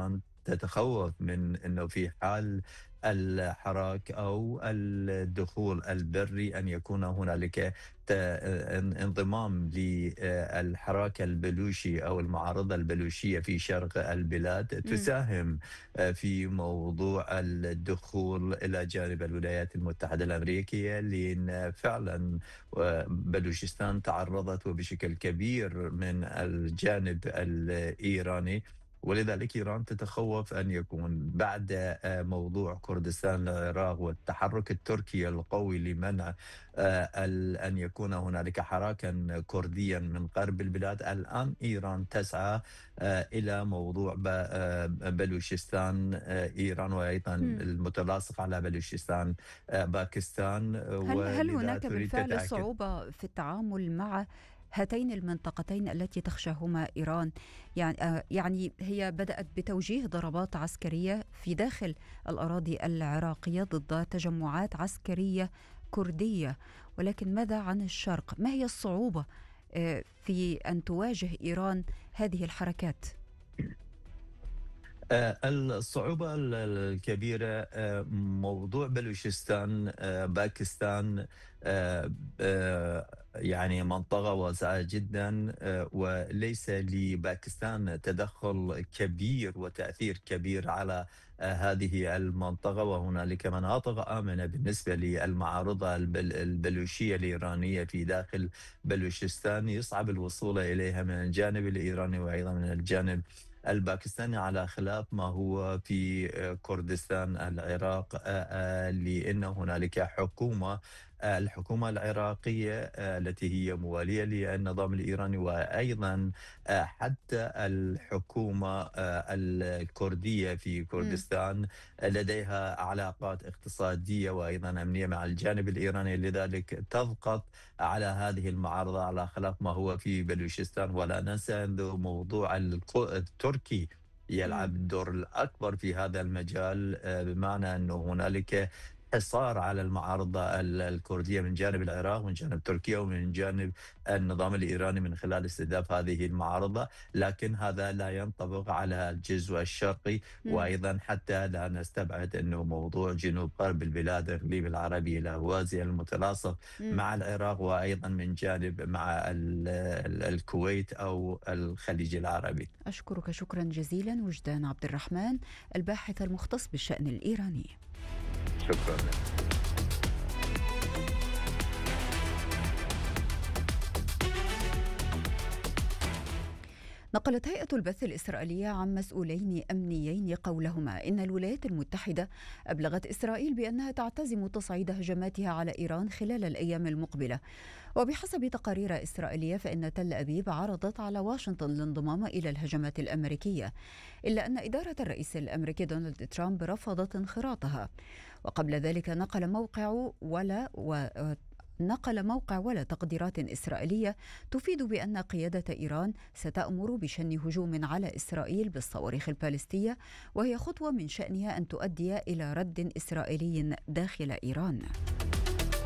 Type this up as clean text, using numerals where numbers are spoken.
إيران تتخوف من أنه في حال الحراك أو الدخول البري أن يكون هنالك انضمام للحراك البلوشي أو المعارضة البلوشية في شرق البلاد مم. تساهم في موضوع الدخول إلى جانب الولايات المتحدة الأمريكية، لأن فعلا بلوشستان تعرضت وبشكل كبير من الجانب الإيراني. ولذلك إيران تتخوف أن يكون بعد موضوع كردستان العراق والتحرك التركي القوي لمنع أن يكون هنالك حراكا كرديا من غرب البلاد. الآن إيران تسعى إلى موضوع بلوشستان إيران، وأيضا مم. المتلاصق على بلوشستان باكستان، هل ولذا هناك تريد بالفعل تتأكد. صعوبة في التعامل مع هاتين المنطقتين التي تخشاهما إيران؟ يعني هي بدأت بتوجيه ضربات عسكرية في داخل الأراضي العراقية ضد تجمعات عسكرية كردية، ولكن ماذا عن الشرق؟ ما هي الصعوبة في أن تواجه إيران هذه الحركات؟ الصعوبة الكبيرة موضوع بلوشستان باكستان، يعني منطقة واسعة جدا، وليس لباكستان تدخل كبير وتأثير كبير على هذه المنطقة. وهنالك مناطق آمنة بالنسبة للمعارضة البلوشية الإيرانية في داخل بلوشستان يصعب الوصول إليها من الجانب الإيراني وأيضا من الجانب الباكستاني، على خلاف ما هو في كردستان العراق، لأن هنالك حكومة، الحكومة العراقية التي هي موالية للنظام الإيراني، وأيضا حتى الحكومة الكردية في مم. كردستان لديها علاقات اقتصادية وأيضا أمنية مع الجانب الإيراني، لذلك تضغط على هذه المعارضة على خلاف ما هو في بلوشستان. ولا ننسى أنه موضوع التركي مم. يلعب الدور الأكبر في هذا المجال، بمعنى أنه هنالك حصار على المعارضة الكردية من جانب العراق ومن جانب تركيا ومن جانب النظام الإيراني من خلال استهداف هذه المعارضة. لكن هذا لا ينطبق على الجزء الشرقي، مم. وأيضا حتى لا نستبعد أنه موضوع جنوب غرب البلاد الإقليم العربي الأهوازي المتلاصق مم. مع العراق، وأيضا من جانب مع الكويت أو الخليج العربي. أشكرك شكرا جزيلا وجدان عبد الرحمن، الباحث المختص بالشأن الإيراني. شكرا لك. نقلت هيئة البث الإسرائيلية عن مسؤولين أمنيين قولهما إن الولايات المتحدة أبلغت إسرائيل بأنها تعتزم تصعيد هجماتها على إيران خلال الأيام المقبلة. وبحسب تقارير إسرائيلية فإن تل أبيب عرضت على واشنطن الانضمام إلى الهجمات الأمريكية، إلا أن إدارة الرئيس الأمريكي دونالد ترامب رفضت انخراطها. وقبل ذلك نقل موقع ولا تقديرات إسرائيلية تفيد بأن قيادة إيران ستأمر بشن هجوم على إسرائيل بالصواريخ البالستية، وهي خطوة من شأنها أن تؤدي إلى رد إسرائيلي داخل إيران.